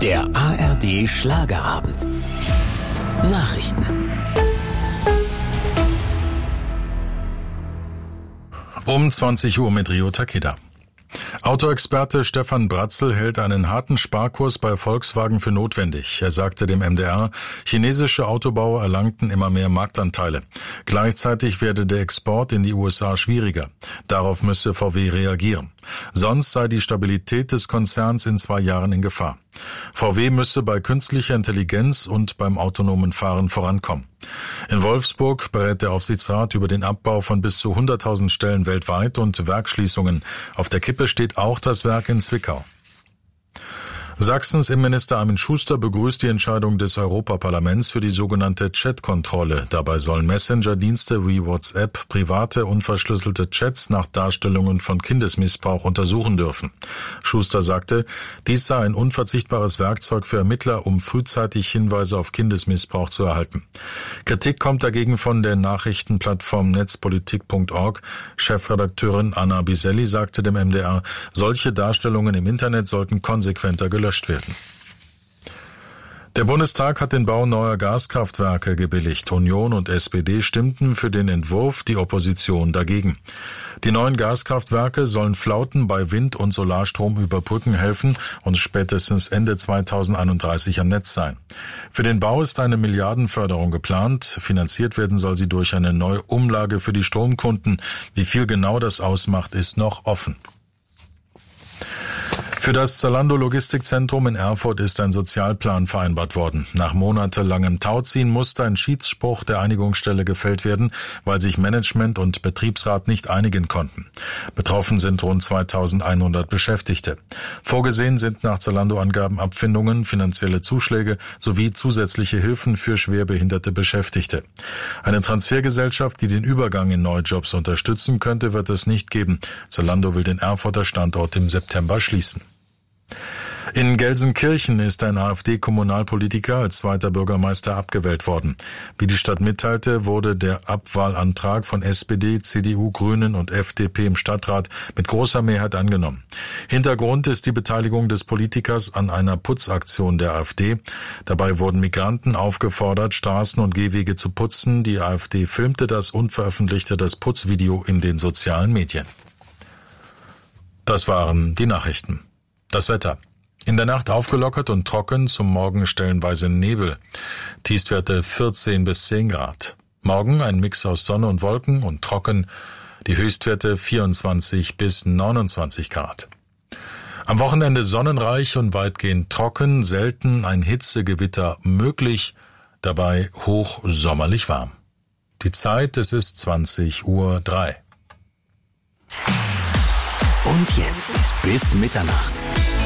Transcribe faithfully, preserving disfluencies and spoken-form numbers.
Der A R D Schlagerabend. Nachrichten. Um zwanzig Uhr mit Rio Takeda. Autoexperte Stefan Bratzel hält einen harten Sparkurs bei Volkswagen für notwendig. Er sagte dem M D R, chinesische Autobauer erlangten immer mehr Marktanteile. Gleichzeitig werde der Export in die U S A schwieriger. Darauf müsse V W reagieren. Sonst sei die Stabilität des Konzerns in zwei Jahren in Gefahr. V W müsse bei künstlicher Intelligenz und beim autonomen Fahren vorankommen. In Wolfsburg berät der Aufsichtsrat über den Abbau von bis zu hunderttausend Stellen weltweit und Werksschließungen. Auf der Kippe steht auch das Werk in Zwickau. Sachsens Innenminister Armin Schuster begrüßt die Entscheidung des Europaparlaments für die sogenannte Chat-Kontrolle. Dabei sollen Messenger-Dienste wie WhatsApp private, unverschlüsselte Chats nach Darstellungen von Kindesmissbrauch untersuchen dürfen. Schuster sagte, dies sei ein unverzichtbares Werkzeug für Ermittler, um frühzeitig Hinweise auf Kindesmissbrauch zu erhalten. Kritik kommt dagegen von der Nachrichtenplattform netzpolitik punkt org. Chefredakteurin Anna Biselli sagte dem M D R, solche Darstellungen im Internet sollten konsequenter gelöscht werden. Der Bundestag hat den Bau neuer Gaskraftwerke gebilligt. Union und S P D stimmten für den Entwurf, die Opposition dagegen. Die neuen Gaskraftwerke sollen Flauten bei Wind- und Solarstrom überbrücken helfen und spätestens Ende zweitausendeinunddreißig am Netz sein. Für den Bau ist eine Milliardenförderung geplant. Finanziert werden soll sie durch eine neue Umlage für die Stromkunden. Wie viel genau das ausmacht, ist noch offen. Für das Zalando-Logistikzentrum in Erfurt ist ein Sozialplan vereinbart worden. Nach monatelangem Tauziehen musste ein Schiedsspruch der Einigungsstelle gefällt werden, weil sich Management und Betriebsrat nicht einigen konnten. Betroffen sind rund zweitausendeinhundert Beschäftigte. Vorgesehen sind nach Zalando-Angaben Abfindungen, finanzielle Zuschläge sowie zusätzliche Hilfen für schwerbehinderte Beschäftigte. Eine Transfergesellschaft, die den Übergang in neue Jobs unterstützen könnte, wird es nicht geben. Zalando will den Erfurter Standort im September schließen. In Gelsenkirchen ist ein AfD-Kommunalpolitiker als zweiter Bürgermeister abgewählt worden. Wie die Stadt mitteilte, wurde der Abwahlantrag von S P D, C D U, Grünen und F D P im Stadtrat mit großer Mehrheit angenommen. Hintergrund ist die Beteiligung des Politikers an einer Putzaktion der AfD. Dabei wurden Migranten aufgefordert, Straßen und Gehwege zu putzen. Die AfD filmte das und veröffentlichte das Putzvideo in den sozialen Medien. Das waren die Nachrichten. Das Wetter. In der Nacht aufgelockert und trocken, zum Morgen stellenweise Nebel. Tiefstwerte vierzehn bis zehn Grad. Morgen ein Mix aus Sonne und Wolken und trocken. Die Höchstwerte vierundzwanzig bis neunundzwanzig Grad. Am Wochenende sonnenreich und weitgehend trocken, selten ein Hitzegewitter möglich, dabei hochsommerlich warm. Die Zeit, es ist zwanzig Uhr drei. Und jetzt bis Mitternacht.